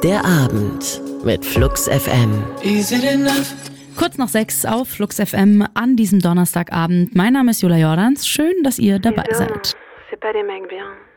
Der Abend mit Flux FM. Kurz nach 6 auf Flux FM an diesem Donnerstagabend. Mein Name ist Julia Jordans. Schön, dass ihr dabei seid. C'est pas des mecs bien.